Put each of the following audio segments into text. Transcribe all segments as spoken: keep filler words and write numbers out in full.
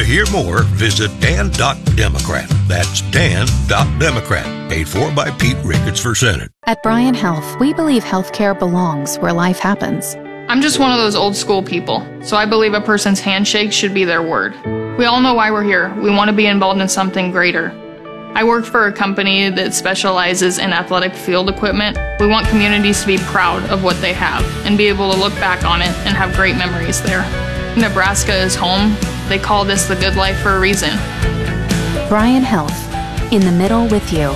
hear more, visit dan dot democrat. That's dan dot democrat. Paid for by Pete Ricketts for Senate. At Bryan Health, we believe healthcare belongs where life happens. I'm just one of those old school people, so I believe a person's handshake should be their word. We all know why we're here. We want to be involved in something greater. I work for a company that specializes in athletic field equipment. We want communities to be proud of what they have and be able to look back on it and have great memories there. Nebraska is home. They call this the good life for a reason. Bryan Health, in the middle with you.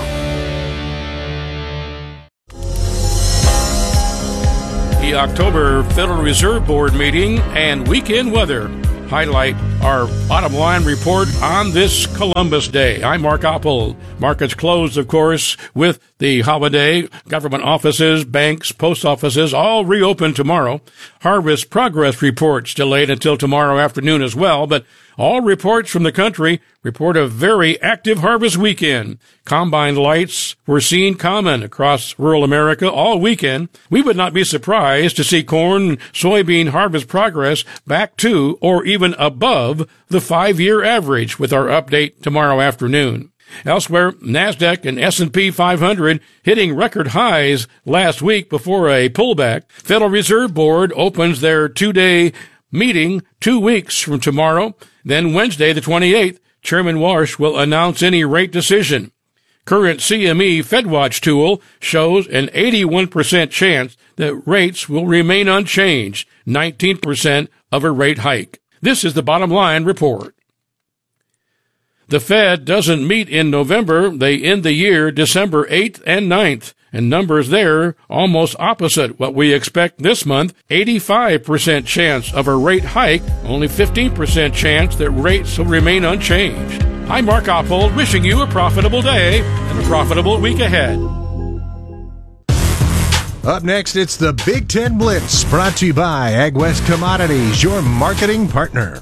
The October Federal Reserve Board meeting and weekend weather highlight our bottom line report on this Columbus Day. I'm Mark Oppold. Markets closed, of course, with the holiday. Government offices, banks, post offices all reopen tomorrow. Harvest progress reports delayed until tomorrow afternoon as well, but all reports from the country report a very active harvest weekend. Combine lights were seen common across rural America all weekend. We would not be surprised to see corn and soybean harvest progress back to or even above the five-year average with our update tomorrow afternoon. Elsewhere, NASDAQ and S and P five hundred hitting record highs last week before a pullback. Federal Reserve Board opens their two-day meeting two weeks from tomorrow. Then Wednesday, the twenty-eighth, Chairman Warsh will announce any rate decision. Current C M E FedWatch tool shows an eighty-one percent chance that rates will remain unchanged, nineteen percent of a rate hike. This is the bottom line report. The Fed doesn't meet in November. They end the year December eighth and ninth. And numbers there almost opposite what we expect this month. eighty-five percent chance of a rate hike, only fifteen percent chance that rates will remain unchanged. I'm Mark Oppold, wishing you a profitable day and a profitable week ahead. Up next, it's the Big Ten Blitz, brought to you by AgWest Commodities, your marketing partner.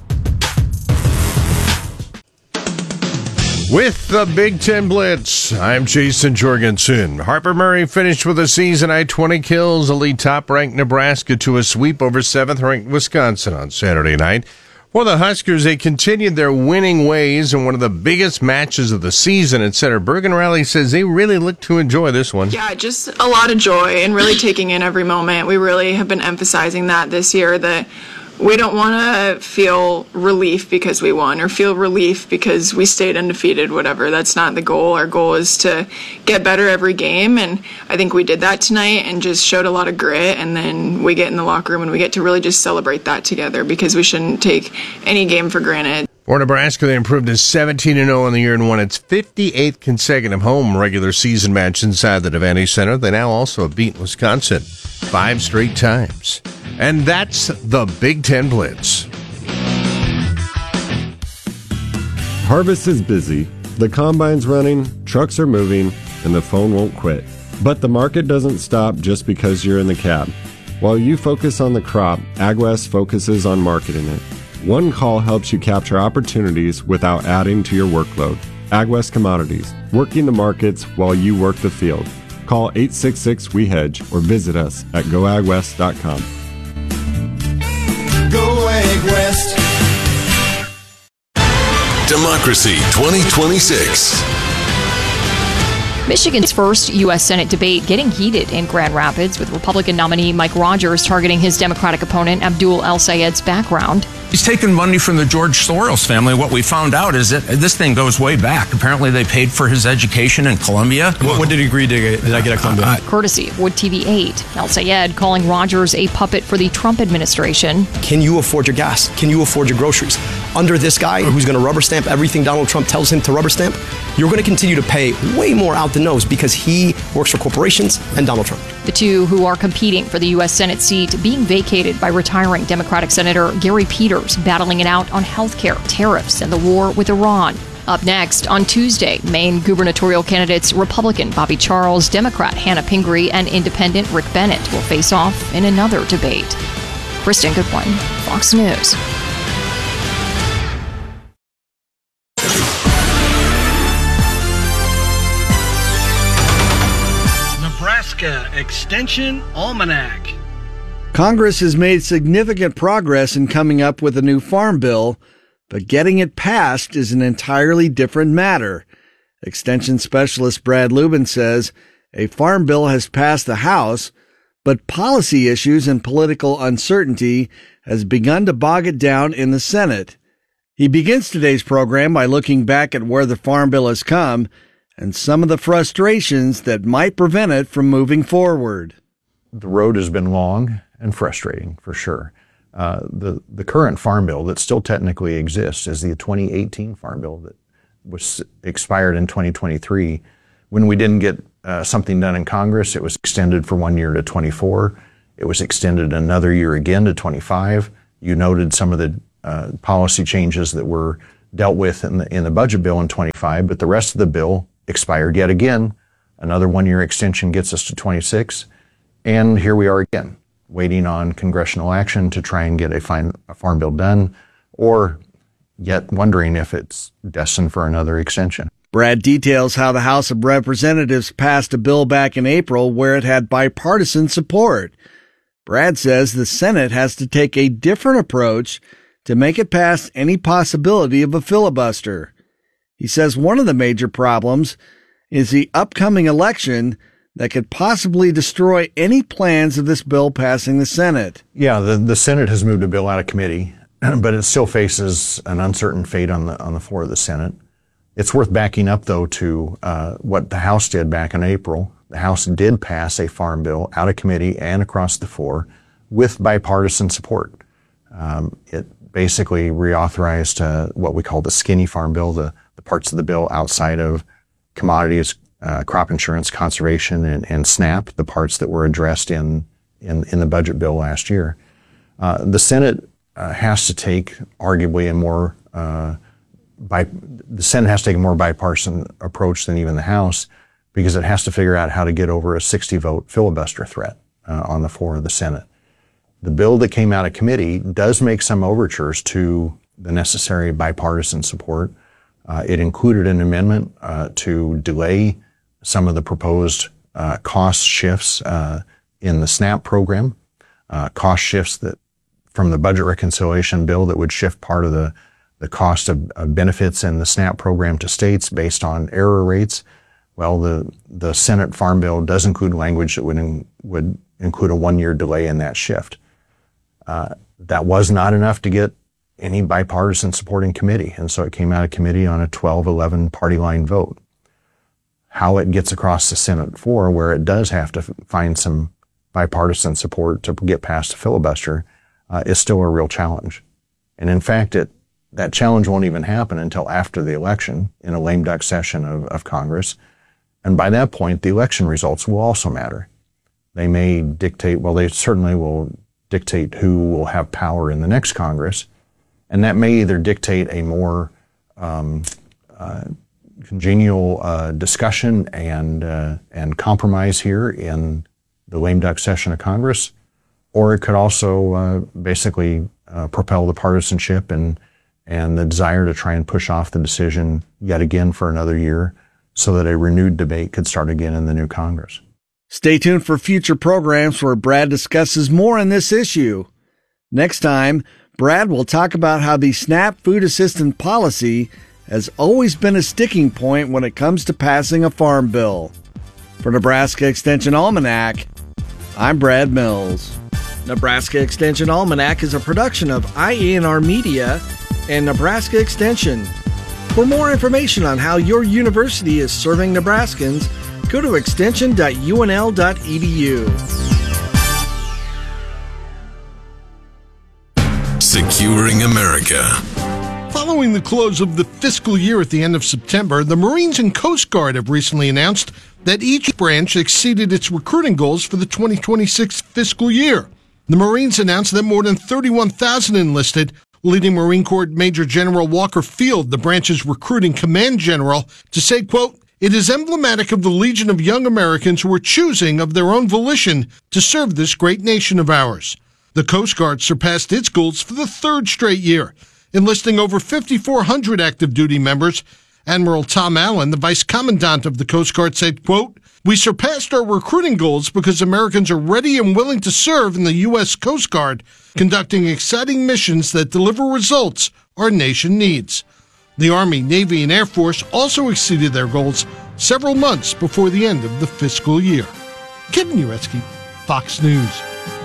With the Big Ten Blitz, I'm Jason Jorgensen. Harper Murray finished with a season-high twenty kills, a lead top-ranked Nebraska to a sweep over seventh-ranked Wisconsin on Saturday night. For the Huskers, they continued their winning ways in one of the biggest matches of the season, and Senator Bergen Rally says they really look to enjoy this one. Yeah, just a lot of joy and really taking in every moment. We really have been emphasizing that this year, that we don't want to feel relief because we won or feel relief because we stayed undefeated, whatever. That's not the goal. Our goal is to get better every game, and I think we did that tonight and just showed a lot of grit, and then we get in the locker room and we get to really just celebrate that together because we shouldn't take any game for granted. For Nebraska, they improved to seventeen and oh on the year and won its fifty-eighth consecutive home regular season match inside the Devaney Center. They now also have beaten Wisconsin five straight times. And that's the Big Ten Blitz. Harvest is busy, the combine's running, trucks are moving, and the phone won't quit. But the market doesn't stop just because you're in the cab. While you focus on the crop, AgWest focuses on marketing it. One call helps you capture opportunities without adding to your workload. AgWest Commodities, working the markets while you work the field. Call eight six six, W E hedge or visit us at go ag west dot com. Go Ag West. Democracy twenty twenty-six. Michigan's first U S Senate debate getting heated in Grand Rapids, with Republican nominee Mike Rogers targeting his Democratic opponent Abdul El-Sayed's background. He's taken money from the George Soros family. What we found out is that this thing goes way back. Apparently, they paid for his education in Columbia. What, what did he agree to get, did I get at Columbia? Uh, Courtesy of Wood T V eight. El-Sayed calling Rogers a puppet for the Trump administration. Can you afford your gas? Can you afford your groceries? Under this guy who's going to rubber stamp everything Donald Trump tells him to rubber stamp, you're going to continue to pay way more out the nose because he works for corporations and Donald Trump. The two who are competing for the U S Senate seat being vacated by retiring Democratic Senator Gary Peters, battling it out on health care, tariffs, and the war with Iran. Up next, on Tuesday, Maine gubernatorial candidates Republican Bobby Charles, Democrat Hannah Pingree, and Independent Rick Bennett will face off in another debate. Kristen Goodwin, Fox News. Nebraska Extension Almanac. Congress has made significant progress in coming up with a new farm bill, but getting it passed is an entirely different matter. Extension specialist Brad Lubin says a farm bill has passed the House, but policy issues and political uncertainty has begun to bog it down in the Senate. He begins today's program by looking back at where the farm bill has come and some of the frustrations that might prevent it from moving forward. The road has been long and frustrating, for sure. Uh, the, the current farm bill that still technically exists is the twenty eighteen farm bill that was expired in twenty twenty-three. When we didn't get uh, something done in Congress, it was extended for one year to twenty-four. It was extended another year again to twenty-five. You noted some of the uh, policy changes that were dealt with in the, in the budget bill in twenty-five, but the rest of the bill expired yet again. Another one-year extension gets us to twenty-six. And here we are again, waiting on congressional action to try and get a, fine, a farm bill done, or yet wondering if it's destined for another extension. Brad details how the House of Representatives passed a bill back in April where it had bipartisan support. Brad says the Senate has to take a different approach to make it past any possibility of a filibuster. He says one of the major problems is the upcoming election that could possibly destroy any plans of this bill passing the Senate. Yeah, the, the Senate has moved a bill out of committee, but it still faces an uncertain fate on the on the floor of the Senate. It's worth backing up, though, to uh, what the House did back in April. The House did pass a farm bill out of committee and across the floor with bipartisan support. Um, it basically reauthorized uh, what we call the skinny farm bill, the, the parts of the bill outside of commodities, uh, crop insurance, conservation, and, and SNAP, the parts that were addressed in, in, in the budget bill last year. Uh, the Senate uh, has to take arguably a more, uh, by, the Senate has to take a more bipartisan approach than even the House, because it has to figure out how to get over a sixty vote filibuster threat uh, on the floor of the Senate. The bill that came out of committee does make some overtures to the necessary bipartisan support. Uh, it included an amendment uh, to delay some of the proposed uh, cost shifts uh, in the SNAP program, uh, cost shifts that from the budget reconciliation bill that would shift part of the, the cost of, of benefits in the SNAP program to states based on error rates. Well, the, the Senate Farm Bill does include language that would, in, would include a one-year delay in that shift. Uh, that was not enough to get any bipartisan support in committee, and so it came out of committee on a twelve eleven party line vote. How it gets across the Senate floor, where it does have to f- find some bipartisan support to get past the filibuster, uh, is still a real challenge. And in fact, it that challenge won't even happen until after the election in a lame duck session of, of Congress. And by that point, the election results will also matter. They may dictate, well, they certainly will dictate who will have power in the next Congress. And that may either dictate a more um, uh, congenial uh, discussion and uh, and compromise here in the lame duck session of Congress, or it could also uh, basically uh, propel the partisanship and and the desire to try and push off the decision yet again for another year so that a renewed debate could start again in the new Congress. Stay tuned for future programs where Brad discusses more on this issue. Next time, Brad will talk about how the SNAP food assistance policy has always been a sticking point when it comes to passing a farm bill. For Nebraska Extension Almanac, I'm Brad Mills. Nebraska Extension Almanac is a production of I A N R Media and Nebraska Extension. For more information on how your university is serving Nebraskans, go to extension dot U N L dot E D U. Securing America. Following the close of the fiscal year at the end of September, the Marines and Coast Guard have recently announced that each branch exceeded its recruiting goals for the twenty twenty-six fiscal year. The Marines announced that more than thirty-one thousand enlisted, leading Marine Corps Major General Walker Field, the branch's recruiting command general, to say, quote, "It is emblematic of the legion of young Americans who are choosing of their own volition to serve this great nation of ours." The Coast Guard surpassed its goals for the third straight year, enlisting over fifty-four hundred active duty members. Admiral Tom Allen, the Vice Commandant of the Coast Guard, said, quote, We surpassed our recruiting goals because Americans are ready and willing to serve in the U S Coast Guard, conducting exciting missions that deliver results our nation needs. The Army, Navy, and Air Force also exceeded their goals several months before the end of the fiscal year. Kevin Uretsky, Fox News.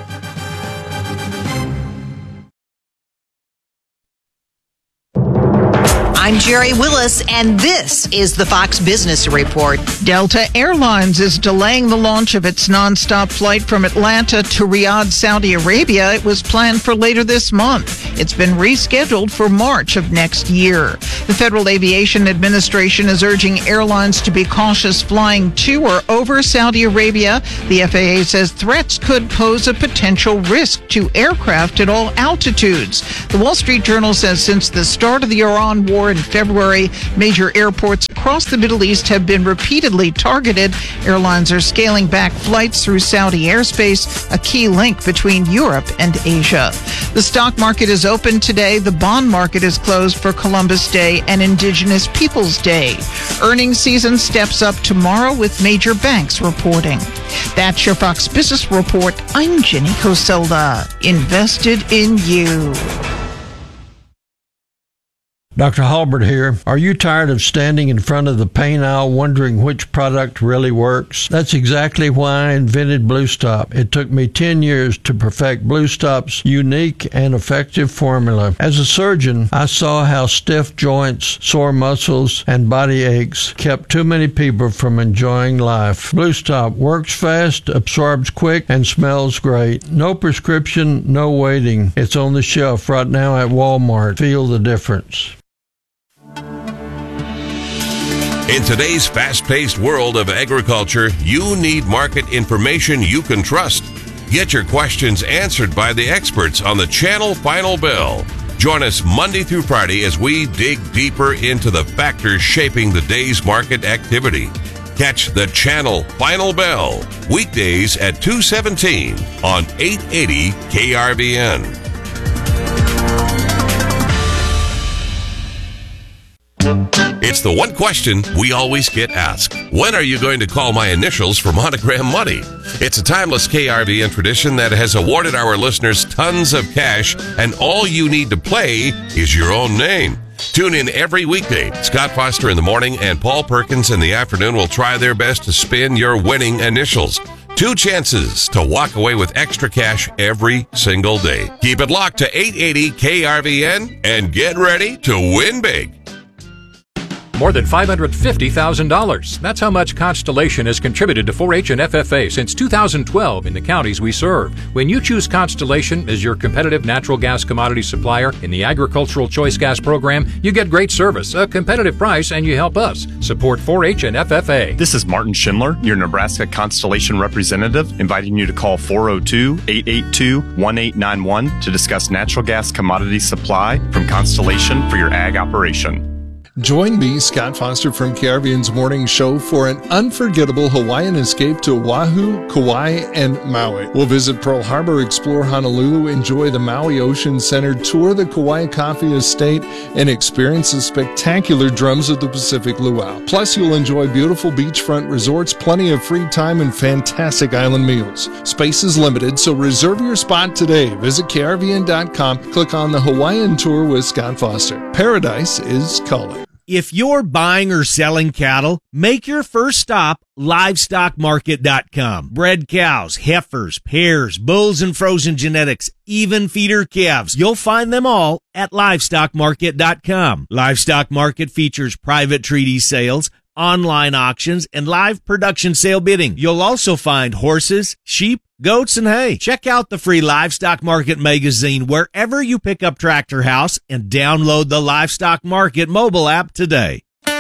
I'm Jerry Willis, and this is the Fox Business Report. Delta Airlines is delaying the launch of its nonstop flight from Atlanta to Riyadh, Saudi Arabia. It was planned for later this month. It's been rescheduled for March of next year. The Federal Aviation Administration is urging airlines to be cautious flying to or over Saudi Arabia. The F A A says threats could pose a potential risk to aircraft at all altitudes. The Wall Street Journal says since the start of the Iran war in February, major airports across the Middle East have been repeatedly targeted. Airlines are scaling back flights through Saudi airspace, a key link between Europe and Asia. The stock market is open today. The bond market is closed for Columbus Day and Indigenous Peoples Day. Earnings season steps up tomorrow with major banks reporting. That's your Fox Business Report. I'm Jenny Coselda. Invested in you. Doctor Halbert here. Are you tired of standing in front of the paint aisle wondering which product really works? That's exactly why I invented Blue Stop. It took me ten years to perfect Blue Stop's unique and effective formula. As a surgeon, I saw how stiff joints, sore muscles, and body aches kept too many people from enjoying life. Blue Stop works fast, absorbs quick, and smells great. No prescription, no waiting. It's on the shelf right now at Walmart. Feel the difference. In today's fast-paced world of agriculture, you need market information you can trust. Get your questions answered by the experts on the Channel Final Bell. Join us Monday through Friday as we dig deeper into the factors shaping the day's market activity. Catch the Channel Final Bell weekdays at two seventeen on eight eighty K R V N. It's the one question we always get asked. When are you going to call my initials for Monogram Money? It's a timeless K R V N tradition that has awarded our listeners tons of cash, and all you need to play is your own name. Tune in every weekday. Scott Foster in the morning and Paul Perkins in the afternoon will try their best to spin your winning initials. Two chances to walk away with extra cash every single day. Keep it locked to eight eighty K R V N and get ready to win big. More than five hundred fifty thousand dollars. That's how much Constellation has contributed to four H and F F A since two thousand twelve in the counties we serve. When you choose Constellation as your competitive natural gas commodity supplier in the Agricultural Choice Gas Program, you get great service, a competitive price, and you help us support four H and F F A. This is Martin Schindler, your Nebraska Constellation representative, inviting you to call four oh two, eight eight two, one eight nine one to discuss natural gas commodity supply from Constellation for your ag operation. Join me, Scott Foster from K R V N's Morning Show for an unforgettable Hawaiian escape to Oahu, Kauai, and Maui. We'll visit Pearl Harbor, explore Honolulu, enjoy the Maui Ocean Center, tour the Kauai Coffee Estate, and experience the spectacular drums of the Pacific Luau. Plus, you'll enjoy beautiful beachfront resorts, plenty of free time, and fantastic island meals. Space is limited, so reserve your spot today. Visit K R V N dot com, click on the Hawaiian Tour with Scott Foster. Paradise is calling. If you're buying or selling cattle, make your first stop livestock market dot com. Bred cows, heifers, pairs, bulls, and frozen genetics, even feeder calves. You'll find them all at livestock market dot com. Livestock Market features private treaty sales, online auctions, and live production sale bidding. You'll also find horses, sheep, goats, and hay. Check out the free Livestock Market magazine wherever you pick up Tractor House and download the Livestock Market mobile app today.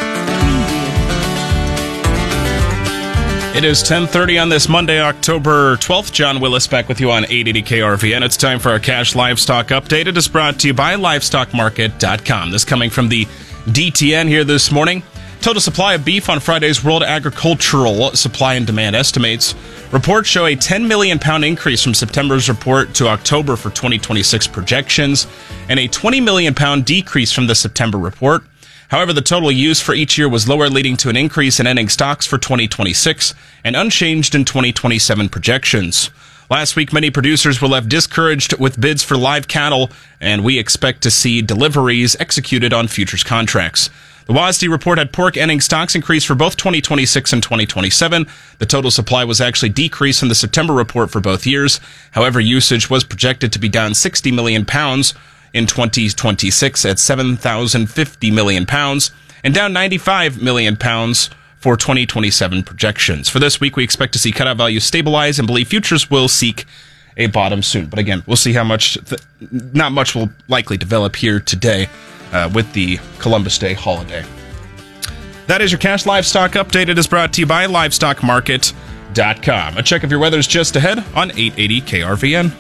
It is ten thirty on this Monday, October twelfth. John Willis back with you on eight eighty K R V N. It's time for our Cash Livestock Update. It is brought to you by livestock market dot com. This coming from the D T N here this morning. Total supply of beef on Friday's World Agricultural Supply and Demand estimates. Reports show a ten million pound increase from September's report to October for twenty twenty-six projections, and a twenty million pound decrease from the September report. However, the total use for each year was lower, leading to an increase in ending stocks for twenty twenty-six and unchanged in twenty twenty-seven projections. Last week, many producers were left discouraged with bids for live cattle, and we expect to see deliveries executed on futures contracts. The W A S D report had pork ending stocks increase for both twenty twenty-six and twenty twenty-seven. The total supply was actually decreased in the September report for both years. However, usage was projected to be down sixty million pounds in twenty twenty-six at seven thousand fifty million pounds and down ninety-five million pounds for twenty twenty-seven projections. For this week, we expect to see cutout values stabilize and believe futures will seek a bottom soon. But again, we'll see how much, th- not much will likely develop here today uh, with the Columbus Day holiday. That is your Cash Livestock Update. It is brought to you by livestock market dot com. A check of your weather is just ahead on eight eighty K R V N.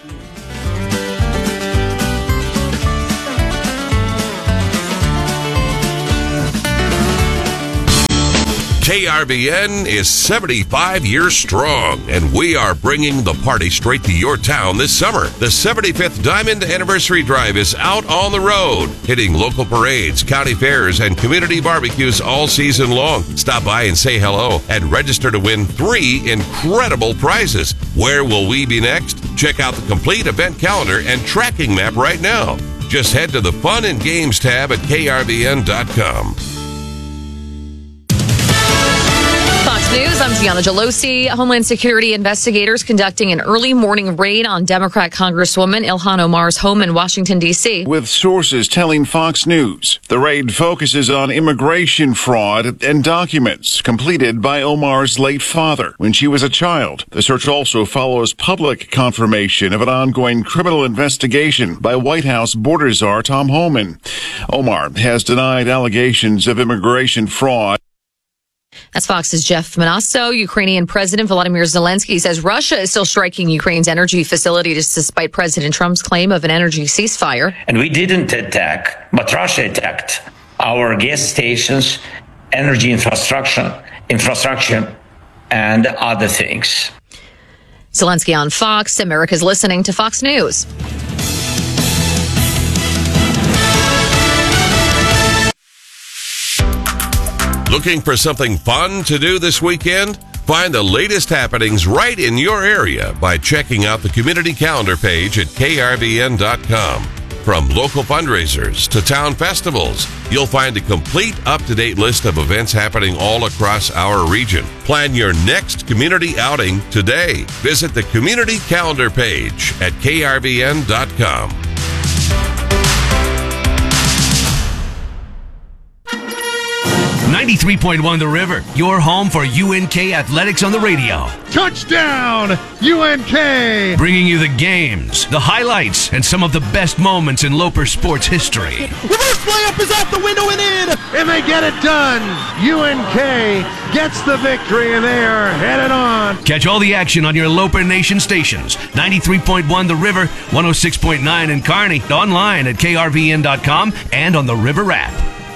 K R V N is seventy-five years strong, and we are bringing the party straight to your town this summer. The seventy-fifth Diamond Anniversary Drive is out on the road, hitting local parades, county fairs, and community barbecues all season long. Stop by and say hello and register to win three incredible prizes. Where will we be next? Check out the complete event calendar and tracking map right now. Just head to the Fun and Games tab at K R V N dot com. Fox News, I'm Gianna Gelosi. Homeland Security investigators conducting an early morning raid on Democrat Congresswoman Ilhan Omar's home in Washington, D C. With sources telling Fox News, the raid focuses on immigration fraud and documents completed by Omar's late father when she was a child. The search also follows public confirmation of an ongoing criminal investigation by White House border czar Tom Homan. Omar has denied allegations of immigration fraud. That's Fox's Jeff Manasso. Ukrainian President Volodymyr Zelensky says Russia is still striking Ukraine's energy facilities despite President Trump's claim of an energy ceasefire. And we didn't attack, but Russia attacked our gas stations, energy infrastructure, infrastructure, and other things. Zelensky on Fox. America's listening to Fox News. Looking for something fun to do this weekend? Find the latest happenings right in your area by checking out the community calendar page at K R V N dot com. From local fundraisers to town festivals, you'll find a complete up-to-date list of events happening all across our region. Plan your next community outing today. Visit the community calendar page at K R V N dot com. ninety-three point one The River, your home for U N K athletics on the radio. Touchdown, U N K! Bringing you the games, the highlights, and some of the best moments in Loper sports history. Reverse layup is out the window and in, and they get it done. U N K gets the victory, and they are headed on. Catch all the action on your Loper Nation stations. ninety-three point one The River, one oh six point nine in Kearney, online at K R V N dot com and on the River app.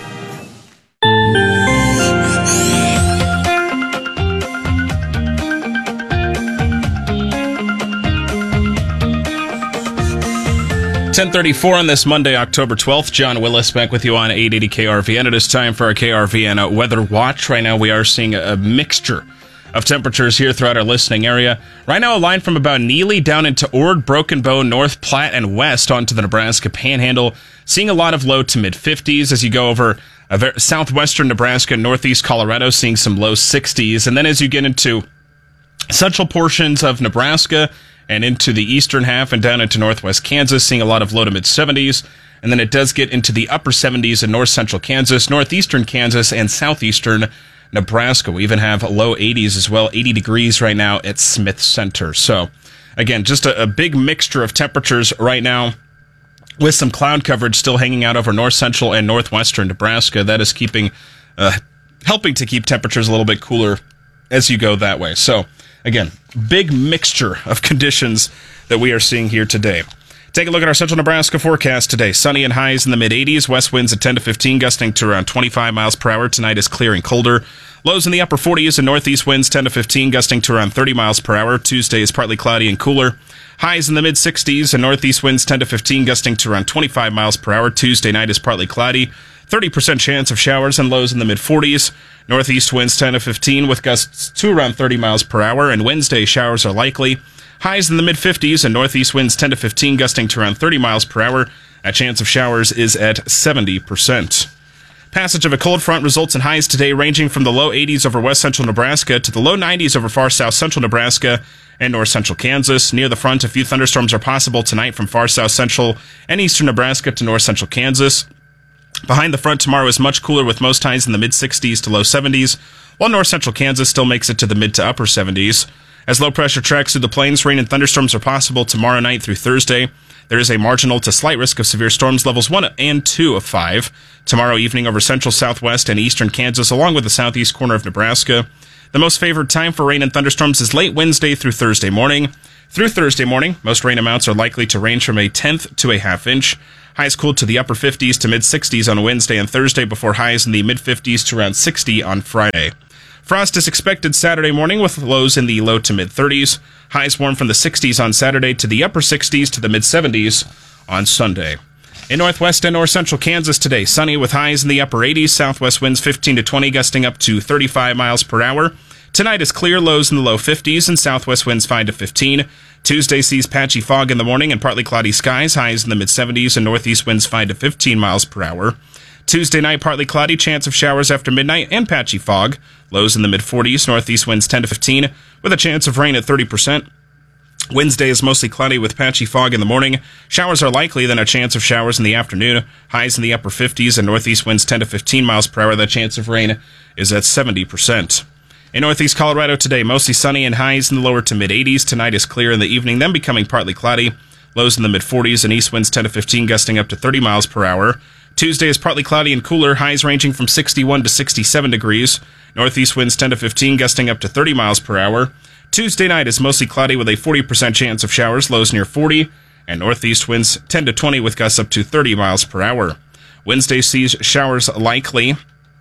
ten thirty-four on this Monday, October twelfth. John Willis back with you on eight eighty K R V N. It is time for our K R V N Weather Watch. Right now we are seeing a mixture of temperatures here throughout our listening area. Right now a line from about Neely down into Ord, Broken Bow, North Platte, and west onto the Nebraska Panhandle. Seeing a lot of low to mid fifties as you go over a very southwestern Nebraska, northeast Colorado, seeing some low sixties. And then as you get into central portions of Nebraska and into the eastern half and down into northwest Kansas, seeing a lot of low to mid seventies. And then it does get into the upper seventies in north central Kansas, northeastern Kansas, and southeastern Nebraska. We even have low eighties as well, eighty degrees right now at Smith Center. So, again, just a, a big mixture of temperatures right now with some cloud coverage still hanging out over north central and northwestern Nebraska. That is keeping, uh, helping to keep temperatures a little bit cooler as you go that way. So, again, big mixture of conditions that we are seeing here today. Take a look at our central Nebraska forecast today. Sunny and highs in the mid eighties. West winds at ten to fifteen, gusting to around twenty-five miles per hour. Tonight is clear and colder. Lows in the upper forties and northeast winds ten to fifteen, gusting to around thirty miles per hour. Tuesday is partly cloudy and cooler. Highs in the mid sixties and northeast winds ten to fifteen, gusting to around twenty-five miles per hour. Tuesday night is partly cloudy. thirty percent chance of showers and lows in the mid-forties. Northeast winds ten to fifteen with gusts to around thirty miles per hour. And Wednesday, showers are likely. Highs in the mid-fifties and northeast winds ten to fifteen, gusting to around thirty miles per hour. A chance of showers is at seventy percent. Passage of a cold front results in highs today ranging from the low eighties over west central Nebraska to the low nineties over far south central Nebraska and north central Kansas. Near the front, a few thunderstorms are possible tonight from far south central and eastern Nebraska to north central Kansas. Behind the front tomorrow is much cooler with most highs in the mid-sixties to low seventies, while north central Kansas still makes it to the mid to upper seventies. As low pressure tracks through the plains, rain and thunderstorms are possible tomorrow night through Thursday. There is a marginal to slight risk of severe storms, levels one and two of five. Tomorrow evening over central, southwest, and eastern Kansas, along with the southeast corner of Nebraska. The most favored time for rain and thunderstorms is late Wednesday through Thursday morning. Through Thursday morning, most rain amounts are likely to range from a tenth to a half inch. Highs cool to the upper fifties to mid-sixties on Wednesday and Thursday before highs in the mid-fifties to around sixty on Friday. Frost is expected Saturday morning with lows in the low to mid-thirties. Highs warm from the sixties on Saturday to the upper sixties to the mid-seventies on Sunday. In northwest and north central Kansas today, sunny with highs in the upper eighties. Southwest winds fifteen to twenty, gusting up to thirty-five miles per hour. Tonight is clear, lows in the low fifties, and southwest winds five to fifteen. Tuesday sees patchy fog in the morning and partly cloudy skies, highs in the mid-seventies, and northeast winds five to fifteen miles per hour. Tuesday night, partly cloudy, chance of showers after midnight, and patchy fog. Lows in the mid-forties, northeast winds ten to fifteen, with a chance of rain at thirty percent. Wednesday is mostly cloudy with patchy fog in the morning. Showers are likely, then a chance of showers in the afternoon. Highs in the upper fifties, and northeast winds ten to fifteen miles per hour. The chance of rain is at seventy percent. In northeast Colorado today, mostly sunny and highs in the lower to mid-eighties. Tonight is clear in the evening, then becoming partly cloudy. Lows in the mid-forties, and east winds ten to fifteen, gusting up to thirty miles per hour. Tuesday is partly cloudy and cooler, highs ranging from sixty-one to sixty-seven degrees. Northeast winds ten to fifteen, gusting up to thirty miles per hour. Tuesday night is mostly cloudy with a forty percent chance of showers, lows near forty, and northeast winds ten to twenty with gusts up to thirty miles per hour. Wednesday sees showers likely,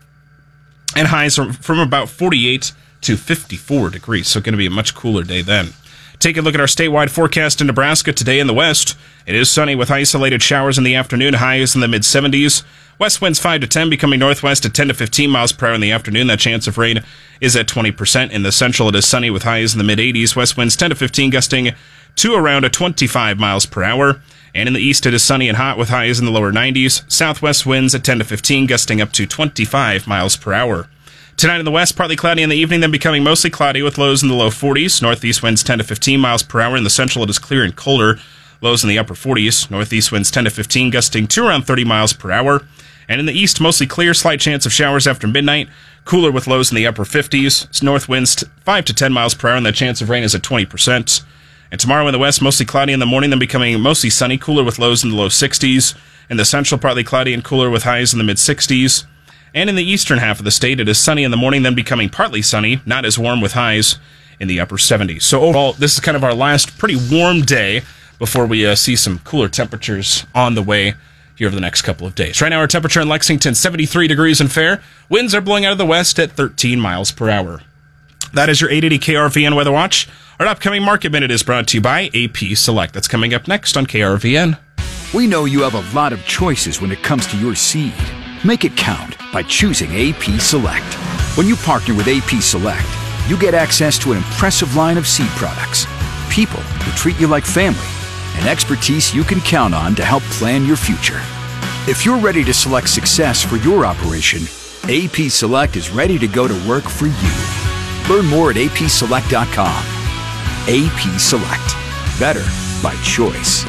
and highs from about forty-eight to fifty-four degrees, so going to be a much cooler day then. Take a look at our statewide forecast in Nebraska today in the west. It is sunny with isolated showers in the afternoon, highs in the mid-seventies. West winds five to ten, becoming northwest at ten to fifteen miles per hour in the afternoon. That chance of rain is at twenty percent. In the central, it is sunny with highs in the mid-eighties. West winds ten to fifteen, gusting to around a twenty-five miles per hour. And in the east, it is sunny and hot with highs in the lower nineties. Southwest winds at ten to fifteen, gusting up to twenty-five miles per hour. Tonight in the west, partly cloudy in the evening, then becoming mostly cloudy with lows in the low forties. Northeast winds ten to fifteen miles per hour. In the central, it is clear and colder. Lows in the upper forties. Northeast winds ten to fifteen, gusting to around thirty miles per hour. And in the east, mostly clear, slight chance of showers after midnight. Cooler with lows in the upper fifties. North winds five to ten miles per hour, and the chance of rain is at twenty percent. And tomorrow in the west, mostly cloudy in the morning, then becoming mostly sunny, cooler with lows in the low sixties. In the central, partly cloudy and cooler with highs in the mid-sixties. And in the eastern half of the state, it is sunny in the morning, then becoming partly sunny, not as warm with highs in the upper seventies. So overall, this is kind of our last pretty warm day before we uh, see some cooler temperatures on the way here over the next couple of days. Right now, our temperature in Lexington, seventy-three degrees and fair. Winds are blowing out of the west at thirteen miles per hour. That is your eight eighty K R V N Weather Watch. Our upcoming Market Minute is brought to you by A P Select. That's coming up next on K R V N. We know you have a lot of choices when it comes to your seed. Make it count by choosing A P Select. When you partner with A P Select, you get access to an impressive line of seed products, people who treat you like family, and expertise you can count on to help plan your future. If you're ready to select success for your operation, A P Select is ready to go to work for you. Learn more at A P select dot com. A P Select. Better by choice.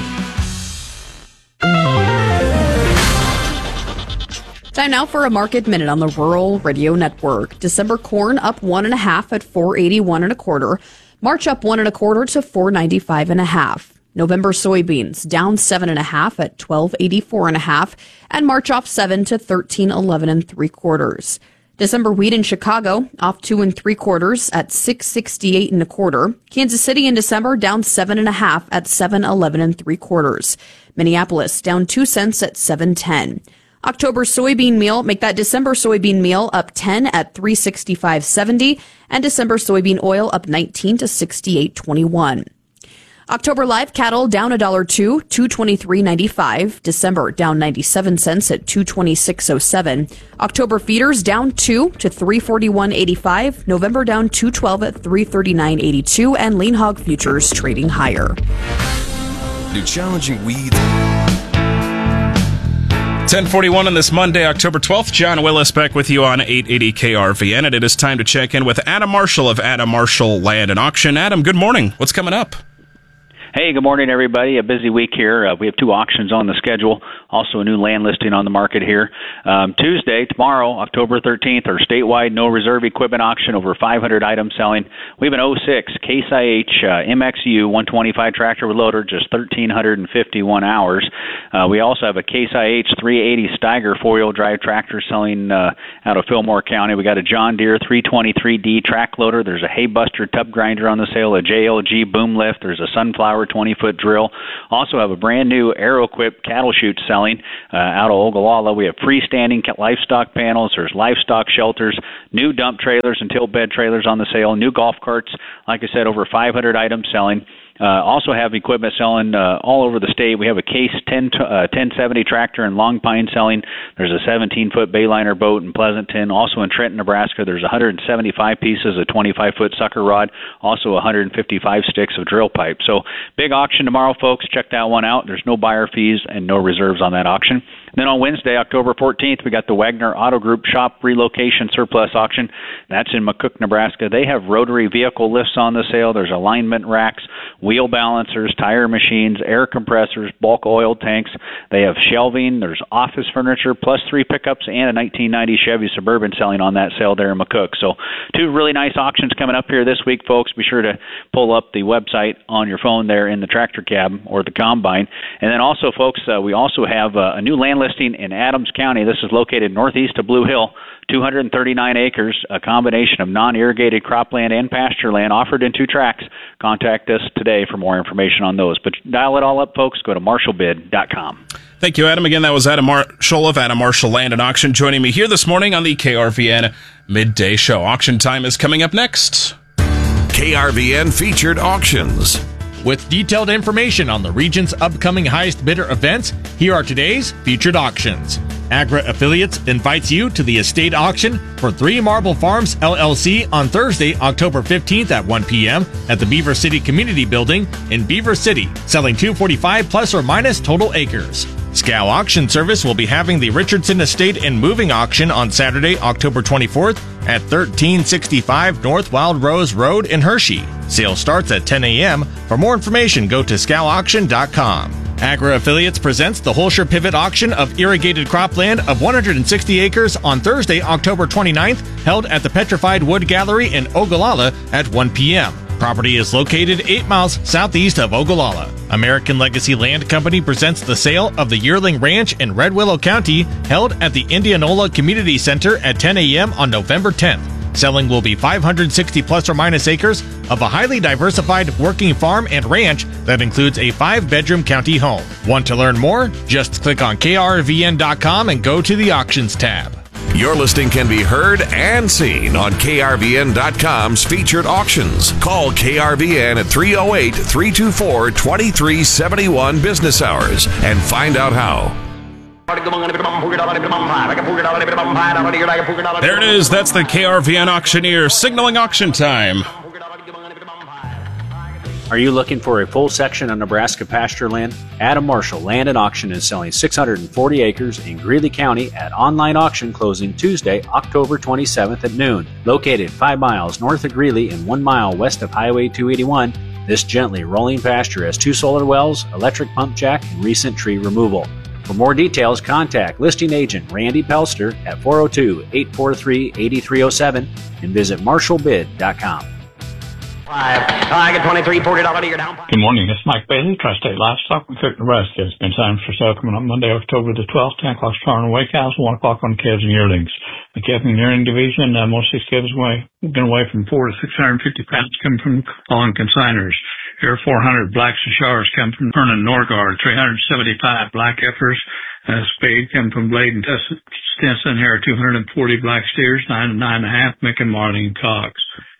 Time now for a Market Minute on the Rural Radio Network. December corn up one and a half at four eighty-one and a quarter. March up one and a quarter to four ninety-five and a half. November soybeans down seven and a half at twelve eighty-four and a half, and March off seven to thirteen eleven and three quarters. December wheat in Chicago off two and three quarters at six sixty-eight and a quarter. Kansas City in December down seven and a half at seven eleven and three quarters. Minneapolis down two cents at seven ten. October soybean meal, make that December soybean meal up ten at three sixty-five seventy, and December soybean oil up nineteen to sixty-eight twenty-one. October live cattle down one dollar two, two twenty-three ninety-five. December down ninety-seven cents at two twenty-six oh seven. October feeders down two to three forty-one eighty-five. November down two twelve at three thirty-nine eighty-two, and lean hog futures trading higher. Do challenging weeds. ten forty-one on this Monday, October twelfth. John Willis back with you on eight eighty K R V N, and it is time to check in with Adam Marshall of Adam Marshall Land and Auction. Adam, good morning. What's coming up? Hey, good morning, everybody. A busy week here. Uh, we have two auctions on the schedule, also a new land listing on the market here. Um, Tuesday, tomorrow, October thirteenth, our statewide no reserve equipment auction, over five hundred items selling. We have an oh six Case I H uh, M X U one twenty-five tractor with loader, just one thousand three hundred fifty-one hours. Uh, we also have a Case I H three eighty Steiger four-wheel drive tractor selling uh, out of Fillmore County. We got a John Deere three twenty-three D track loader. There's a Haybuster tub grinder on the sale, a J L G boom lift. There's a Sunflower twenty-foot drill. Also have a brand new Aeroquip cattle chute selling uh, out of Ogallala. We have freestanding livestock panels. There's livestock shelters, new dump trailers and tilt bed trailers on the sale, new golf carts. Like I said, over five hundred items selling. Uh, also have equipment selling uh, all over the state. We have a Case ten seventy tractor in Long Pine selling. There's a seventeen-foot Bayliner boat in Pleasanton. Also in Trenton, Nebraska, there's one hundred seventy-five pieces of twenty-five-foot sucker rod. Also one hundred fifty-five sticks of drill pipe. So big auction tomorrow, folks. Check that one out. There's no buyer fees and no reserves on that auction. Then on Wednesday, October fourteenth, we got the Wagner Auto Group Shop Relocation Surplus Auction. That's in McCook, Nebraska. They have rotary vehicle lifts on the sale. There's alignment racks, wheel balancers, tire machines, air compressors, bulk oil tanks. They have shelving. There's office furniture, plus three pickups and a nineteen ninety Chevy Suburban selling on that sale there in McCook. So two really nice auctions coming up here this week, folks. Be sure to pull up the website on your phone there in the tractor cab or the combine. And then also, folks, uh, we also have uh, a new land listing in Adams County. This is located northeast of Blue Hill, two hundred thirty-nine acres, a combination of non-irrigated cropland and pasture land offered in two tracts. Contact us today for more information on those. But dial it all up, folks. Go to marshall bid dot com. Thank you, Adam. Again, that was Adam Marshall of Adam Marshall Land and Auction joining me here this morning on the K R V N Midday Show. Auction time is coming up next. K R V N featured auctions. With detailed information on the region's upcoming highest bidder events, here are today's featured auctions. Agra Affiliates invites you to the estate auction for Three Marble Farms, L L C on Thursday, October fifteenth at one p.m. at the Beaver City Community Building in Beaver City, selling two forty-five plus or minus total acres. Scow Auction Service will be having the Richardson Estate and Moving Auction on Saturday, October twenty-fourth at thirteen sixty-five North Wild Rose Road in Hershey. Sale starts at ten a.m. For more information, go to scow auction dot com. Agra Affiliates presents the Holscher Pivot Auction of irrigated cropland of one hundred sixty acres on Thursday, October twenty-ninth, held at the Petrified Wood Gallery in Ogallala at one p.m. Property is located eight miles southeast of Ogallala. American Legacy Land Company presents the sale of the Yearling Ranch in Red Willow County, held at the Indianola Community Center at ten a.m. on November tenth. Selling will be five hundred sixty plus or minus acres of a highly diversified working farm and ranch that includes a five-bedroom county home. Want to learn more? Just click on K R V N dot com and go to the Auctions tab. Your listing can be heard and seen on K R V N dot com's featured auctions. Call K R V N at three oh eight, three two four, two three seven one business hours and find out how. There it is. That's the K R V N auctioneer signaling auction time. Are you looking for a full section of Nebraska pasture land? Adam Marshall Land and Auction is selling six hundred forty acres in Greeley County at online auction closing Tuesday, October twenty-seventh at noon. Located five miles north of Greeley and one mile west of Highway two eighty-one, this gently rolling pasture has two solar wells, electric pump jack, and recent tree removal. For more details, contact listing agent Randy Pelster at four oh two, eight four three, eight three oh seven and visit marshall bid dot com. I get twenty-three, forty dollars a year down. Good morning, it's Mike Bailey, Tri-State Livestock, McCook, Nebraska. It's been time for sale coming up Monday, October the twelfth, ten o'clock starting on wake cows, one o'clock on calves and yearlings. The calf and yearling division, uh, most of these calves away, been away from four to six hundred fifty pounds coming from calling consigners. Here are four hundred blacks and shars coming from Vernon Norgard, three hundred seventy-five black heifers, uh, spade coming from Blade and Stinson. Here are two hundred forty black steers, nine and nine and a half, Mick and Marley and Cox.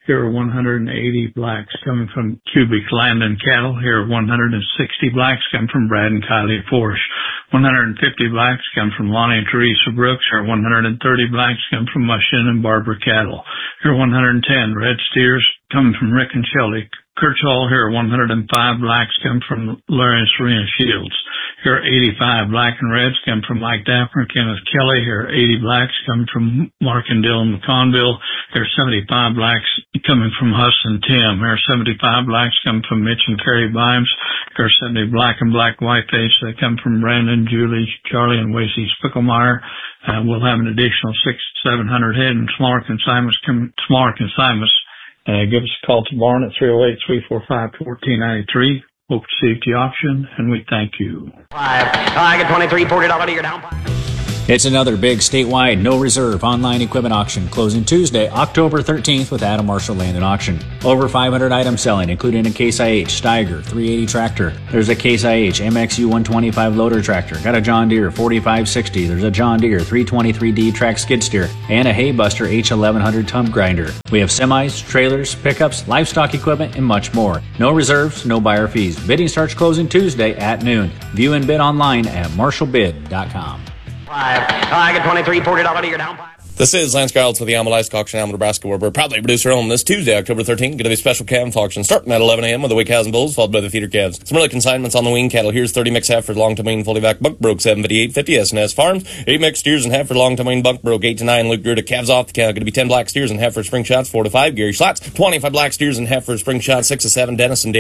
Here are one hundred eighty blacks coming from Cubic Land and Cattle. Here are one hundred sixty blacks come from Brad and Kylie Forsh. one hundred fifty blacks come from Lonnie and Teresa Brooks. Here are one hundred thirty blacks come from Mushin and Barbara Cattle. Here are one hundred ten red steers coming from Rick and Shelly Kirchhoff. Here are one hundred five blacks come from Larry and Serena Shields. Here are eighty-five black and reds come from Mike Dapper and Kenneth Kelly. Here are eighty blacks come from Mark and Dylan McConville. Here are seventy-five blacks coming from Huss and Tim. Here are seventy-five blacks come from Mitch and Carrie Bimes. Here are seventy black and black whiteface that come from Brandon, Julie, Charlie, and Wasey Spickelmeyer. Uh, we'll have an additional six, seven hundred head in Smark and Simus. Smark and Simus. Uh, give us a call tomorrow at three oh eight, three four five, one four nine three. Hope to see you at the auction, and we thank you. Five. I get twenty-three, forty dollars to your down. It's another big statewide no reserve online equipment auction closing Tuesday, October thirteenth with Adam Marshall Land and Auction. Over five hundred items selling, including a Case I H Steiger three eighty tractor. There's a Case I H M X U one twenty-five loader tractor. Got a John Deere forty-five sixty. There's a John Deere three twenty-three D track skid steer and a Haybuster H eleven hundred tub grinder. We have semis, trailers, pickups, livestock equipment, and much more. No reserves, no buyer fees. Bidding starts closing Tuesday at noon. View and bid online at marshall bid dot com. Five. I get twenty-three, forty dollars to your down. This is Lance Giles with the Alma Livestock Auction, Alma, Nebraska, where we're proudly producer home this Tuesday, October thirteenth. Going to be a special calf auction starting at eleven a.m. with the weak cows and bulls, followed by the feeder calves. Some early consignments on the wean cattle. Here's thirty mixed Heifer, long-time wean, fully back buck broke, seven fifty-eight fifty, S and S Farms. eight mixed steers and Heifer, long-time wean, buck broke, eight to nine, Luke Gerda, calves off the cow. Going to be ten black steers and Heifer, spring shots, four to five, Gary Schlotz. twenty-five black steers and Heifer, spring shots, six to seven, Dennis and Dan.